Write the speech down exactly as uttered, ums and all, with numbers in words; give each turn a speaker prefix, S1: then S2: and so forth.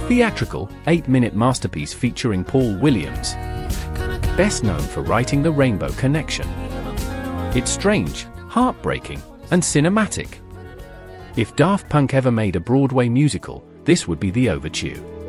S1: theatrical, eight-minute masterpiece featuring Paul Williams, best known for writing The Rainbow Connection. It's strange, heartbreaking, and cinematic. If Daft Punk ever made a Broadway musical, this would be the overture.